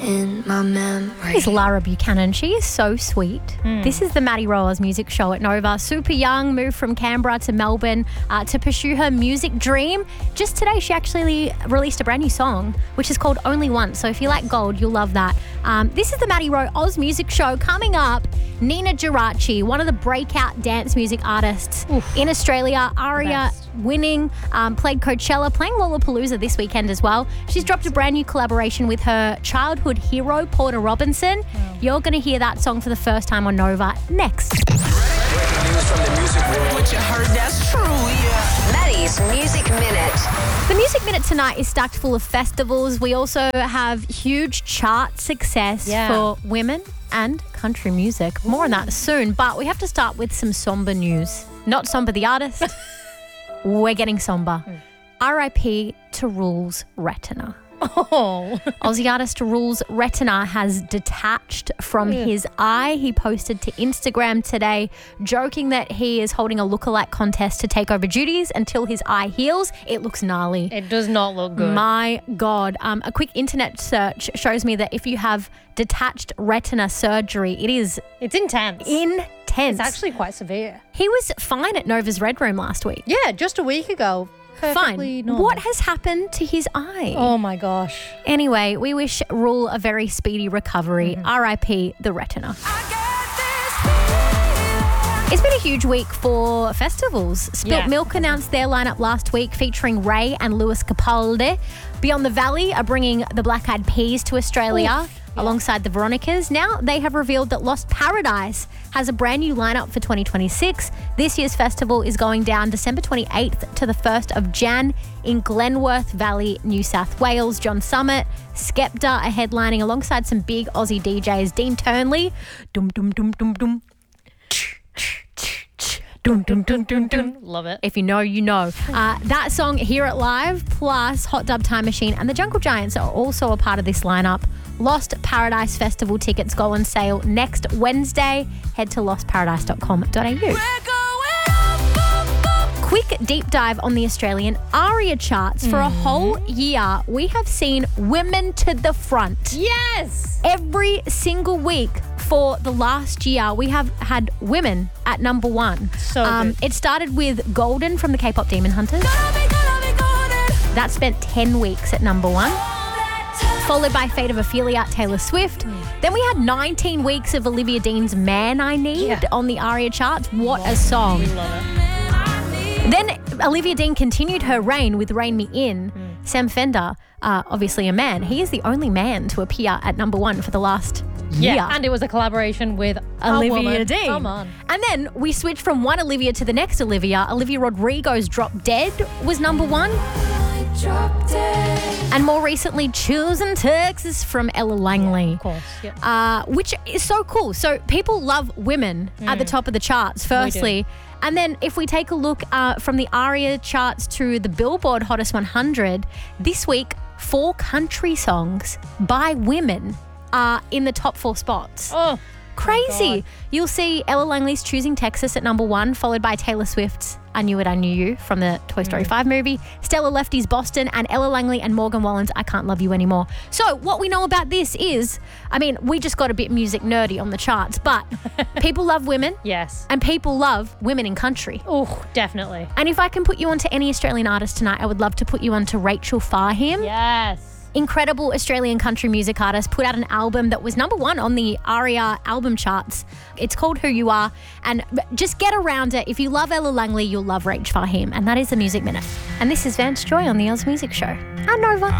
in my memory. Is Lara Buchanan. She is so sweet. This is the Maddie Rollers music show at Nova. Super young, moved from Canberra to Melbourne to pursue her music dream. Just today, she actually released a brand new song, which is called Only Once. So if you like gold, you'll love that. This is the Maddie Rowe Oz music show. Coming up, Nina Geraci, one of the breakout dance music artists in Australia. Aria winning, played Coachella, playing Lollapalooza this weekend as well. She's dropped a brand new collaboration with her childhood hero, Porter Robinson. You're going to hear that song for the first time on Nova next. Breaking news from the music world. What you heard, that's true, yeah. Maddie's Music Minute. The Music Minute tonight is stacked full of festivals. We also have huge chart success for women and country music. More on that soon, but we have to start with some somber news. Not Somber the artist. We're getting somber. R.I.P. to Rules Retina. Aussie artist Rules Retina has detached from his eye. He posted to Instagram today joking that he is holding a lookalike contest to take over duties until his eye heals. It looks gnarly. It does not look good. My God. A quick internet search shows me that if you have detached retina surgery, it's intense. Intense. It's actually quite severe. He was fine at Nova's Red Room last week. Yeah, just a week ago. Perfectly Fine. normal. What has happened to his eye? Oh my gosh. Anyway, we wish Rule a very speedy recovery. R.I.P. the retina. It's been a huge week for festivals. Spilt Milk announced their lineup last week featuring Ray and Lewis Capaldi. Beyond the Valley are bringing the Black Eyed Peas to Australia alongside the Veronicas. Now they have revealed that Lost Paradise has a brand new lineup for 2026. This year's festival is going down December 28th to the 1st of Jan in Glenworth Valley, New South Wales. John Summit, Skepta are headlining alongside some big Aussie DJs. Dean Turnley, dum dum dum dum dum. Dun, dun, dun, dun, dun. Love it. If you know, you know. That song, Hear It Live, plus Hot Dub Time Machine and the Jungle Giants are also a part of this lineup. Lost Paradise Festival tickets go on sale next Wednesday. Head to lostparadise.com.au. Quick deep dive on the Australian ARIA charts. For a whole year, we have seen women to the front. Yes! Every single week for the last year, we have had women at number one. So good. It started with Golden from the K-pop Demon Hunters. That spent 10 weeks at number one. Followed by Fate of Ophelia, Taylor Swift. Then we had 19 weeks of Olivia Dean's Man I Need on the ARIA charts. What a song. We love it. Then Olivia Dean continued her reign with Rein Me In. Sam Fender, obviously a man. He is the only man to appear at number one for the last year. Yeah, and it was a collaboration with Olivia Dean. Come on. And then we switched from one Olivia to the next Olivia. Olivia Rodrigo's Drop Dead was number one. And more recently, Choosing Texas from Ella Langley. Of course, Which is so cool. So people love women at the top of the charts, firstly. And then if we take a look from the ARIA charts to the Billboard Hottest 100, this week, 4 country songs by women are in the top 4 spots. Oh, crazy. You'll see Ella Langley's Choosing Texas at number 1, followed by Taylor Swift's I Knew It, I Knew You from the Toy Story 5 movie, Stella Lefty's Boston, and Ella Langley and Morgan Wallen's I Can't Love You Anymore. So what we know about this is, we just got a bit music nerdy on the charts, but people love women. Yes. And people love women in country. Oh, definitely. And if I can put you onto any Australian artist tonight, I would love to put you onto Rachel Fahim. Yes. Incredible Australian country music artist, put out an album that was number 1 on the ARIA album charts. It's called Who You Are, and just get around it. If you love Ella Langley, you'll love Rach Fahim, and that is the Music Minute. And this is Vance Joy on the Oz Music Show. And Nova.